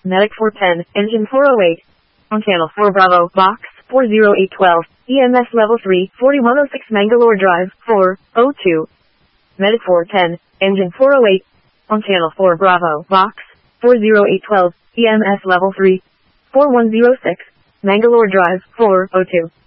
Medic 410, engine 408. On channel 4 Bravo, box 40812, EMS level 3, 4106 Mangalore Drive, 402. Medic 410, engine 408. On channel 4 Bravo, box 40812, EMS level 3, 4106 Mangalore Drive, 402.